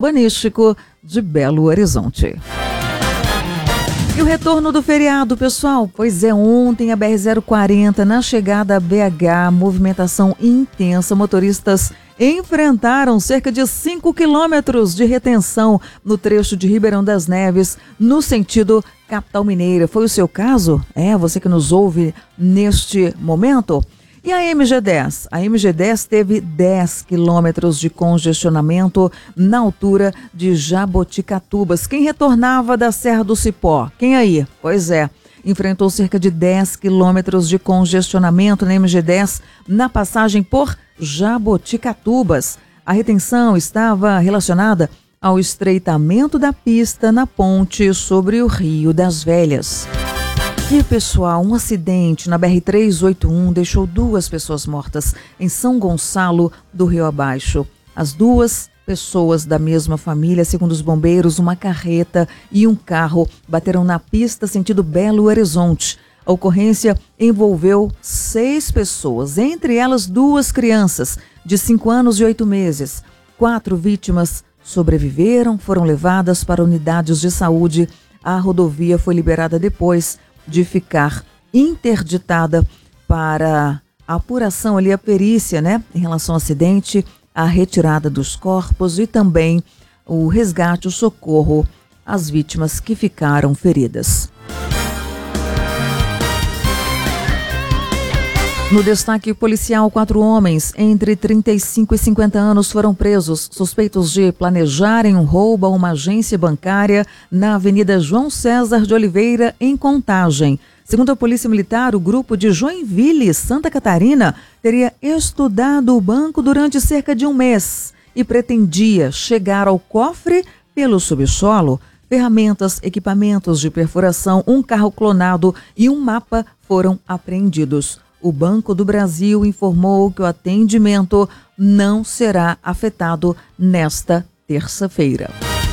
urbanístico de Belo Horizonte. E o retorno do feriado, pessoal? Pois é, ontem a BR-040, na chegada a BH, movimentação intensa, motoristas enfrentaram cerca de 5 quilômetros de retenção no trecho de Ribeirão das Neves, no sentido capital mineira. Foi o seu caso? Você que nos ouve neste momento? E a MG10? A MG10 teve 10 quilômetros de congestionamento na altura de Jaboticatubas. Quem retornava da Serra do Cipó? Quem aí? Pois é, enfrentou cerca de 10 quilômetros de congestionamento na MG10 na passagem por Jaboticatubas. A retenção estava relacionada ao estreitamento da pista na ponte sobre o Rio das Velhas. E, pessoal, um acidente na BR-381 deixou 2 pessoas mortas em São Gonçalo do Rio Abaixo. As 2 pessoas da mesma família, segundo os bombeiros, uma carreta e um carro bateram na pista sentido Belo Horizonte. A ocorrência envolveu 6 pessoas, entre elas 2 crianças de 5 anos e 8 meses. 4 vítimas sobreviveram, foram levadas para unidades de saúde. A rodovia foi liberada depois de ficar interditada para a apuração ali, a perícia, em relação ao acidente, a retirada dos corpos e também o resgate, o socorro às vítimas que ficaram feridas. No destaque policial, 4 homens entre 35 e 50 anos foram presos, suspeitos de planejarem um roubo a uma agência bancária na Avenida João César de Oliveira, em Contagem. Segundo a Polícia Militar, o grupo de Joinville, Santa Catarina, teria estudado o banco durante cerca de um mês e pretendia chegar ao cofre pelo subsolo. Ferramentas, equipamentos de perfuração, um carro clonado e um mapa foram apreendidos. O Banco do Brasil informou que o atendimento não será afetado nesta terça-feira.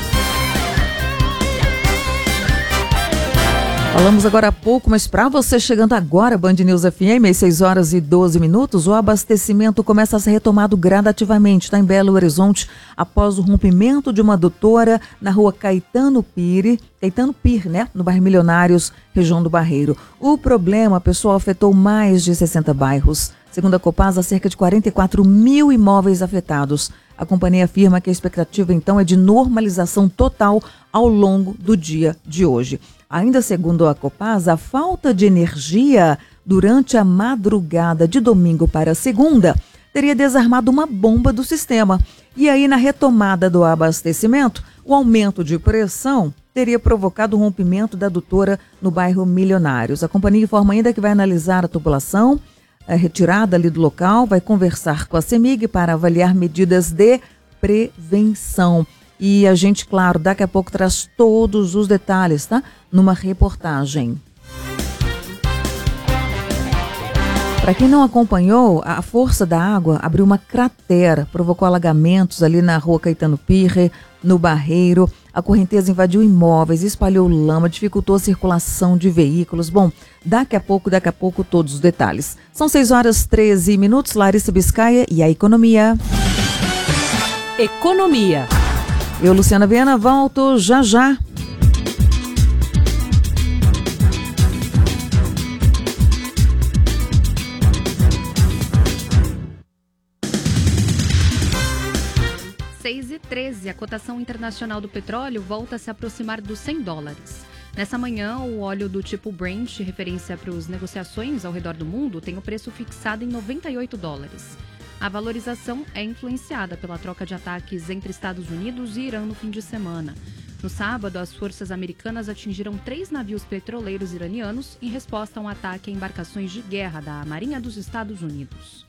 Falamos agora há pouco, mas para você chegando agora, Band News FM, às 6 horas e 12 minutos, o abastecimento começa a ser retomado gradativamente, em Belo Horizonte, após o rompimento de uma adutora na rua Caetano Pire, no bairro Milionários, região do Barreiro. O problema, pessoal, afetou mais de 60 bairros. Segundo a Copasa, cerca de 44 mil imóveis afetados. A companhia afirma que a expectativa, então, é de normalização total ao longo do dia de hoje. Ainda segundo a Copasa, a falta de energia durante a madrugada de domingo para segunda teria desarmado uma bomba do sistema. E aí, na retomada do abastecimento, o aumento de pressão teria provocado o rompimento da adutora no bairro Milionários. A companhia informa ainda que vai analisar a tubulação retirada ali do local, vai conversar com a CEMIG para avaliar medidas de prevenção. E a gente, claro, daqui a pouco traz todos os detalhes, numa reportagem. Para quem não acompanhou, a força da água abriu uma cratera, provocou alagamentos ali na rua Caetano Pire, no Barreiro. A correnteza invadiu imóveis, espalhou lama, dificultou a circulação de veículos. Bom, daqui a pouco todos os detalhes. São 6 horas e 13 minutos, Larissa Biscaia e a economia. Economia. Eu, Luciana Viana, volto já já. A cotação internacional do petróleo volta a se aproximar dos $100. Nessa manhã, o óleo do tipo Brent, referência para as negociações ao redor do mundo, tem o preço fixado em $98. A valorização é influenciada pela troca de ataques entre Estados Unidos e Irã no fim de semana. No sábado, as forças americanas atingiram 3 navios petroleiros iranianos em resposta a um ataque a embarcações de guerra da Marinha dos Estados Unidos.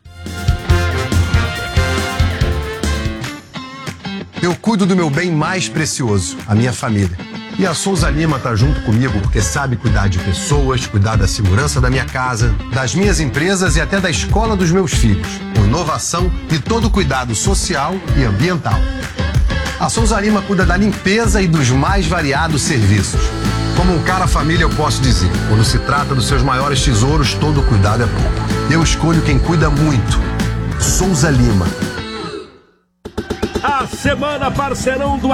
Eu cuido do meu bem mais precioso, a minha família. E a Souza Lima tá junto comigo porque sabe cuidar de pessoas, cuidar da segurança da minha casa, das minhas empresas e até da escola dos meus filhos, com inovação e todo cuidado social e ambiental. A Souza Lima cuida da limpeza e dos mais variados serviços. Como um cara família, eu posso dizer, quando se trata dos seus maiores tesouros, todo cuidado é pouco. Eu escolho quem cuida muito. Souza Lima. A Semana Parceirão do